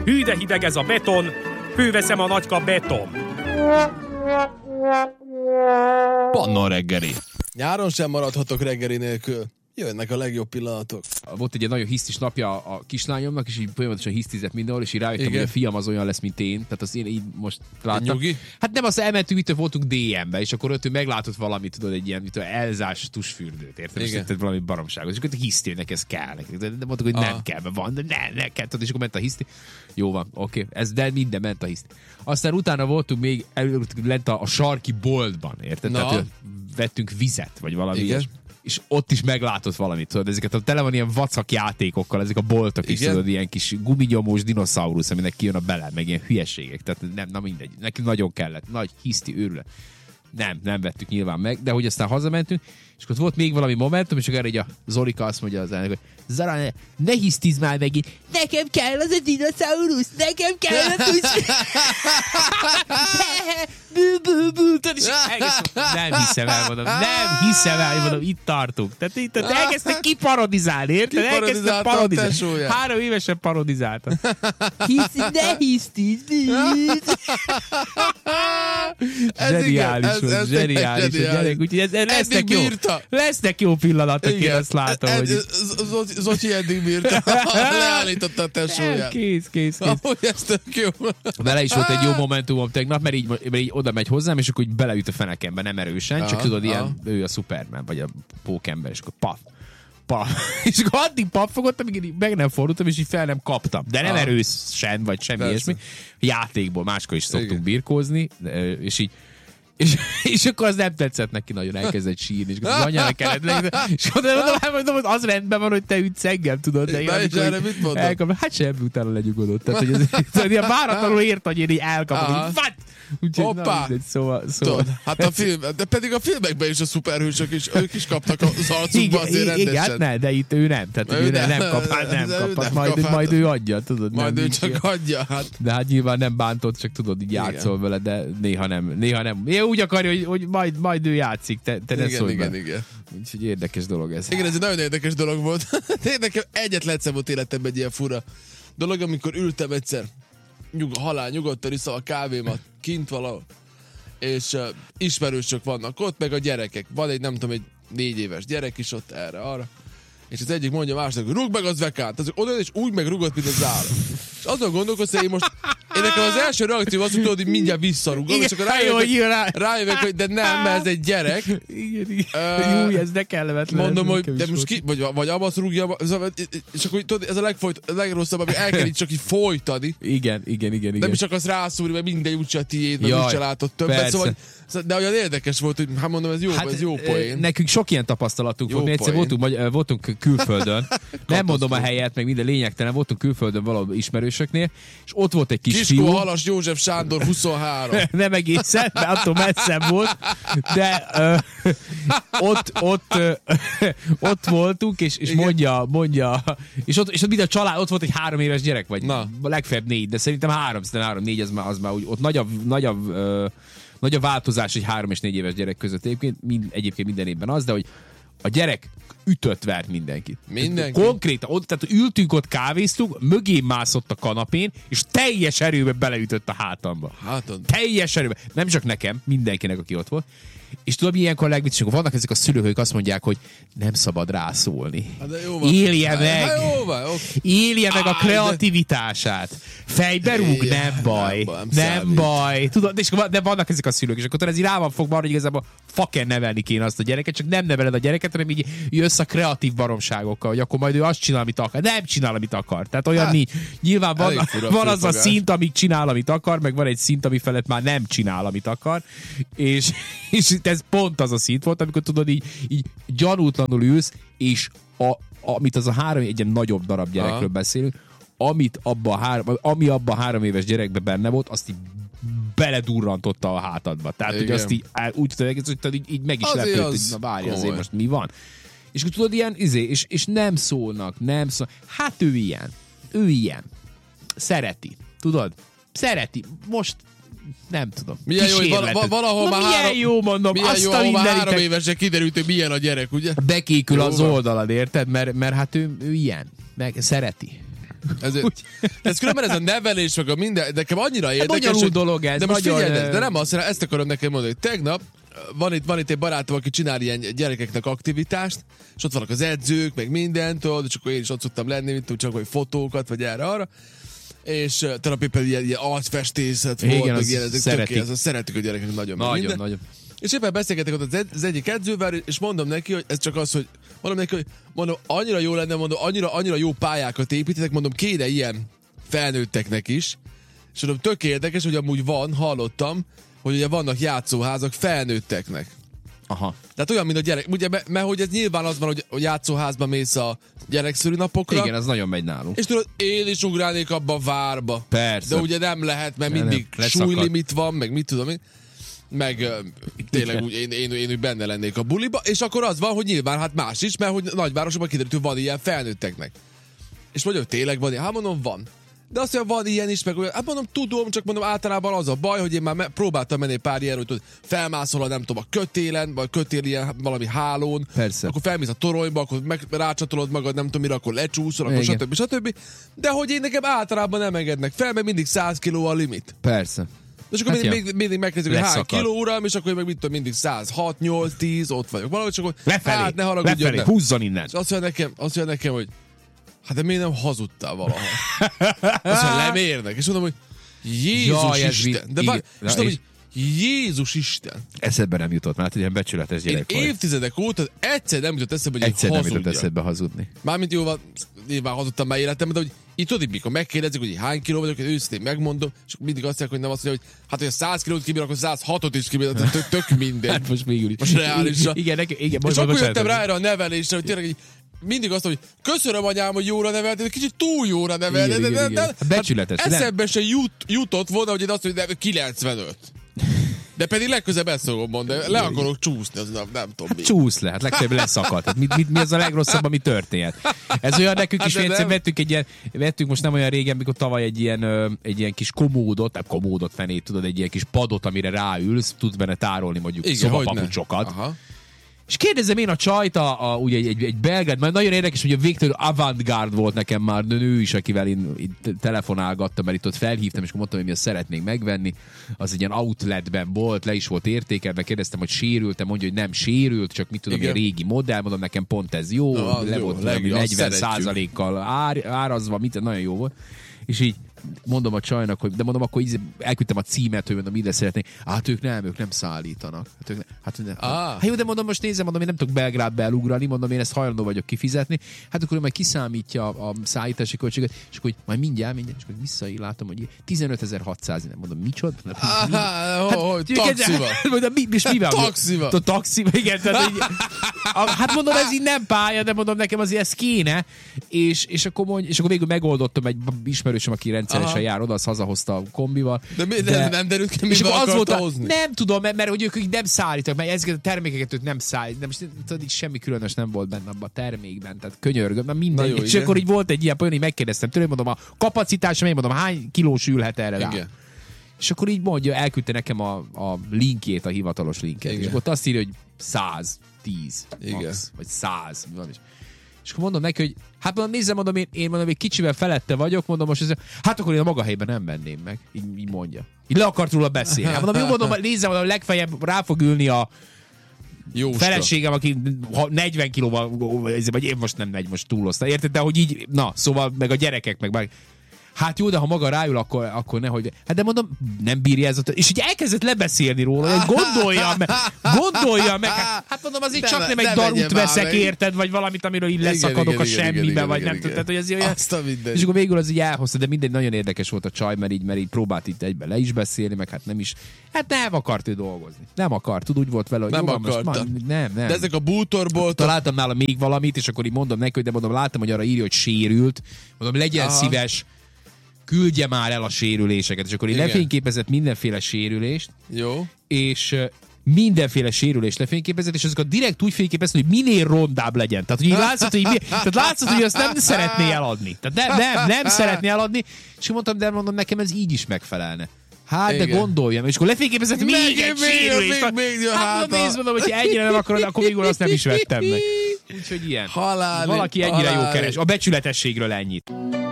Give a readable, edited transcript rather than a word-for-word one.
Hű de hideg ez a beton, főveszem a nagyka beton. Pannon reggeli. Nyáron sem maradhatok reggeli nélkül. Jönnek a legjobb pillanatok. Volt egy nagyon hisztis napja a kislányomnak, és így folyamatosan hisztizett mindenhol, és így rájöttem, Igen. hogy a fiam az olyan lesz, mint én. Tehát az én így most láttam. Nyugi? Hát nem, azt elmentünk, itt voltunk DM-be, és akkor ott ő meglátott valamit, tudod, egy ilyen elzás tusfürdőt, érted? És tehát valami baromságot. És akkor hisztél, neki ez kell. De mondtuk, hogy nem kell, mert van, de ne kell. És akkor ment a hiszti. Jó van, oké. Ez de minden ment a hiszti. Aztán utána voltunk még lent a sarki boltban, érted? Na. Tehát vettünk vizet, vagy valami. Igen. És ott is meglátott valamit, tudod, ezeket tele van ilyen vacak játékokkal, ezek a boltok is, tudod, ilyen kis guminyomós dinoszaurusz, aminek kijön a bele, meg ilyen hülyeségek, tehát nem, na mindegy, nekünk nagyon kellett, nagy hiszti őrület. Nem vettük nyilván meg, de hogy aztán hazamentünk, és akkor volt még valami momentum, és akkor erre így a Zolika azt mondja az elnök, hogy Zara, ne hisztiz már megint, nekem kell az a dinoszaurusz, nekem kell a tusz. Nem hiszem el, mondom, itt tartunk. Tehát itt elkezdtek kiparodizálni, érted? Elkezdtek parodizálni. 3 évesen parodizáltam. Ne hisztiz. Zseniális volt, zseniális. Úgyhogy lesznek jó pillanatok, én azt látom. Zocsi eddig bírta. Leállította a tesóját. Kész. Ahogy ez tök jó. Vele is volt egy jó momentumom tegnap, mert így oda megy hozzám, és akkor így beleüt a fenekembe, nem erősen, csak tudod, ilyen, ő a Superman, vagy a pókember, és akkor paf. És akkor addig paffogottam, amíg meg nem fordultam, és így fel nem kaptam. De nem erősen, vagy semmi ilyesmi. Játékból máskor is szoktunk birkózni, és így és akkor az nem tetszett neki nagyon, elkezdett sírni, és az anyának kellett és akkor mondom, hogy az rendben van, hogy te ütsz engem, tudod, de és erre mit mondod? Hát semmi, utána lenyugodott. Tehát, hogy ez ilyen váratlanul ért, hogy én így elkapom, hogy what? Hoppá! Szóval. Hát a film, de pedig a filmekben is a szuperhősök is, ők is kaptak az arcukba azért rendesen. Igen, ne, de itt ő nem. Tehát ő nem kap, majd ő adja, tudod. Majd ő csak adja. Hát. De hát nyilván nem bántott, csak tudod, így játszol vele, de néha nem. Én úgy akarja, hogy majd ő játszik, te ne szólj be. Igen. Úgyhogy érdekes dolog ez. Igen, ez egy nagyon érdekes dolog volt. Nekem egyetlen egyszer volt életemben egy ilyen fura dolog, amikor ültem egyszer halál nyugodtan iszom a kávémat kint valahol, és ismerősök vannak ott, meg a gyerekek. Van egy, nem tudom, egy 4 éves gyerek is ott erre-arra, és az egyik mondja másnak, rúgd meg az vekánt. Az oda és úgy megrugott, mint az állat. És azon gondolkoztam, hogy én nekem az első reakció az, hogy tudod, hogy mindjárt visszarúgom, és akkor rájövök, hogy de nem, mert ez egy gyerek. Igen. Jó, ez ne kellemetlen. Mondom, hogy de most ki, vagy abbasz rúgja, és akkor tudod, ez a legrosszabb, ami el kell itt csak így folytani. Igen. Nem is akarsz rászúrni, mert minden úgyse a tiéd, mert úgyse látod többet. Szóval, de olyan érdekes volt, hogy hát mondom, ez jó poén. Nekünk sok ilyen tapasztalatunk volt. Egyszer voltunk külföldön. Nem mondom a helyet, meg minden lényegtelen. Voltunk külföldön valahol ismerősöknek, és ott volt egy kis fiú. Halas József Sándor 23. Nem egészen, mert attól messzebb volt, de ott voltunk, és mondja, és ott mind a család, ott volt egy 3 éves gyerek, vagy legfeljebb 4, de szerintem 3-4, az már úgy, ott nagy a változás egy 3 és 4 éves gyerek között egyébként minden évben az, de hogy a gyerek vert mindenkit. Konkrétan, tehát ültünk ott, kávéztunk, mögé mászott a kanapén, és teljes erőbe beleütött a hátamba. Teljes erőbe. Nem csak nekem, mindenkinek, aki ott volt. És tudod, ilyenkor legviccesebb, vannak ezek a szülők, akik azt mondják, hogy nem szabad rászólni. Élje meg! Élje meg a kreativitását. Fejbe rúg, nem baj. Tudod, de vannak ezek a szülők, és akkor ez így rá van fogva arra, hogy igazából fucking nevelni kéne azt a gyereket, csak nem neveled a gyereket, hanem így jössz a kreatív baromságokkal, hogy akkor majd ő azt csinál, amit akar. Nem csinál, amit akar. Tehát olyan nincs. Nyilván van az a szint, amit csinál, amit akar, meg van egy szint, ami felett már nem csinál, amit akar, és ez pont az a szint volt, amikor tudod, így gyanútlanul ülsz, és amit az a 3, egy ilyen nagyobb darab gyerekről beszélünk, ami abba a 3 éves gyerekben benne volt, azt így beledurrantotta a hátadba. Tehát, hogy azt úgy tudod, így meg is lepődött, hogy na várj, azért most mi van. És akkor tudod, ilyen, és nem szólnak. Hát ő ilyen. Szereti. Tudod? Szereti. Most nem tudom. Milyen jó, hogy valahol már jó, mondom, milyen jó, ahol már 3 évesen kiderült, hogy milyen a gyerek, ugye? Bekékül az oldalad, érted? Mert hát ő ilyen. Meg szereti. Ez különben ez a nevelés, meg a minden, nekem annyira érdekes. Bonyolult dolog ez. De most nagyon... figyelj, de nem ezt akarom nekem mondani, hogy tegnap van itt egy barátom, aki csinál ilyen gyerekeknek aktivitást, és ott vannak az edzők, meg mindentől, és akkor én is ott szoktam lenni, mint csak vagy fotókat, vagy erre-arra. És talán éppen ilyen arcfestészet volt, igen, meg ilyen, szeretik a gyerekek nagyon. Nagyon. És éppen beszélgetek ott az egyik edzővel, és mondom neki, hogy ez csak az, hogy mondom, annyira jó lenne, mondom, annyira jó pályákat építetek, mondom, kéne ilyen felnőtteknek is. És mondom, tök érdekes, hogy amúgy hallottam, hogy ugye vannak játszóházak felnőtteknek. Aha. Tehát olyan, mint a gyerek, ugye, mert hogy ez nyilván az van, hogy játszóházba mész a gyerekszülinapokra. Igen, az nagyon megy nálunk. És tudod, én is ugrálnék abba a várba. Persze. De ugye nem lehet, mert mindig súlylimit van, meg mit tudom én. Meg tényleg úgy én úgy benne lennék a buliba, és akkor az van, hogy nyilván hát más is, mert hogy nagyvárosokban kiderült, hogy van ilyen felnőtteknek. És mondja, hogy tényleg van ilyen? Hát mondom, van. De azt mondja, van ilyen is, meg olyan. Hát mondom, tudom, csak mondom, általában az a baj, hogy én már próbáltam menni pár ilyen, hogy felmászol a nem tudom, a kötélen, vagy kötél ilyen valami hálón. Persze. Akkor felmész a toronyba, akkor rácsatolod magad, nem tudom mire, akkor lecsúszol, akkor stb. De hogy én nekem általában nem engednek fel, mert mindig 100 kiló a limit. Persze. És akkor mindig megkezdik, hogy hány kiló, uram, és akkor meg mit tudom, mindig 106, 8, 10, ott vagyok. Valahogy csak lefelé, hát ne haragudjon. Lefelé, húzzon innen. És azt mondja nekem, hogy hát de miért nem hazudtál valaha? Azt mondja, lemérnek. És mondom, hogy Jézus Isten. De bár, és mondom, hogy Jézus Isten. Eszedbe nem jutott, mert ilyen becsületes gyerek vagy. Évtizedek óta egyszer nem jutott eszedbe, hogy egyszer nem jutott eszedbe hazudni. Mármint jóval, nyilván hazudtam már életemben, de hogy itt tudod, mikor megkérdezik, hogy hány kiló vagyok, hogy őszintén megmondom, és mindig azt mondják, hogy nem azt mondja, hogy hát, hogy a 100 kilót kibír, akkor 106-ot is kibír, tök mindegy. Hát most végül is. Most reálisan. Igen, és akkor jöttem rá erre a nevelésre, hogy tényleg mindig azt mondja, hogy köszönöm anyám, hogy jóra nevelted, de kicsit túl jóra nevelted. Becsületes. Eszembe se jutott volna, hogy én azt mondja, 95. De pedig legközebb ezt fogom mondani, le akarok csúszni, az nem tudom mi. Csúsz le, hát legfeljebb leszakadt. Hát mi az a legrosszabb, ami történhet? Ez olyan nekünk is, vettünk most nem olyan régen, mikor tavaly egy ilyen kis komódot fenét, tudod, egy ilyen kis padot, amire ráülsz, tudsz benne tárolni mondjuk szobapapucsokat. És kérdezem én a csajt, ugye egy belgád, mert nagyon érdekes, hogy a végtelen avantgárd volt nekem már nő is, akivel én telefonálgattam, mert itt ott felhívtam, és akkor mondtam, hogy mi azt szeretnénk megvenni. Az egy ilyen outletben volt, le is volt értékelve, kérdeztem, hogy sérült, mondja, hogy nem sérült, csak mit tudom, egy régi modell, mondom, nekem pont ez jó, le volt 40%-kal árazva, nagyon jó volt. És így mondom a csajnak, hogy de mondom, akkor elküldtem a címet, hogy mondom, ide szeretnék. Hát ők nem szállítanak. Hát jó, de mondom, most nézem, mondom, én nem tudok Belgrádba elugrani, mondom, én ezt hajlandó vagyok kifizetni. Hát akkor majd kiszámítja a szállítási költséget, és akkor majd mindjárt, és akkor visszalátom, hogy 15.600, nem mondom, micsoda? Taxival. Taxival, igen. Hát mondom, ez így nem pálya, de mondom, nekem azért ez kéne, és akkor végül megoldottam egy ismerősöm, aki rendszeresen jár oda, az hazahozta a kombival. De nem derült ki, mivel akarta hozni? Nem tudom, mert hogy ők nem szállítak, mert ezeket a termékeket ők nem szállítak. De most tudod, így semmi különös nem volt benne abban a termékben, tehát könyörgöm, na minden. És igen. Akkor így volt egy ilyen poén, hogy megkérdeztem tőle, mondom, a kapacitásom, én mondom, hány kilós ülhet erre rá? Igen. És akkor így mondja, elküldte nekem a linkjét, a hivatalos linket. Igen. És ott azt írja, hogy 110 max, vagy 100. És akkor mondom neki, hogy hát mondom, nézzem, mondom, én mondom, egy kicsivel felette vagyok, mondom, most hát akkor én a maga helyben nem venném meg. Így mondja. Így le akart róla beszélni. Hát mondom, jó, mondom, nézzem, mondom, legfeljebb rá fog ülni a Jóska. Feleségem, aki 40 kilóval, vagy én most nem megy, most túlozta. Érted? De hogy így, na, szóval meg a gyerekek, meg hát jó, de ha maga ráül, akkor nehogy. Hát de mondom, nem bírja ez. És így elkezdett lebeszélni róla, hogy gondolja meg. Hát mondom, azért de csak nem egy darút veszek, érted, vagy valamit, amiről így leszakadok a semmibe, vagy nem tudom. Tehát, hogy ez olyan. És akkor végül az így elhozta, de mindegy, nagyon érdekes volt a csaj, mert így próbált itt egyben le is beszélni, meg hát nem is. Hát nem akart ő dolgozni. Nem akart, tud, úgy volt vele, hogy nem akarta. Nem. De ezek a bútorból. Találtam nála még valamit, és akkor így mondom neki, de mondom, láttam, hogy arra írja, hogy sérült. Mondom, legyen szíves, küldje már el a sérüléseket, és akkor így lefényképezett mindenféle sérülést. Jó. És mindenféle sérülést lefényképezett, és azokat direkt úgy fényképezett, hogy minél rondább legyen. Tehát, hogy látszott, hogy azt nem szeretné eladni. Tehát nem szeretné eladni, és mondtam, nekem ez így is megfelelne. Hát, igen. De gondoljam, és akkor lefényképezett még egy sérülést. Hát, mondom, hogy ennyire nem akarod, akkor végül azt nem is vettem meg. Úgyhogy ilyen. Halál, valaki ennyire jó keres. A becsületességről ennyit.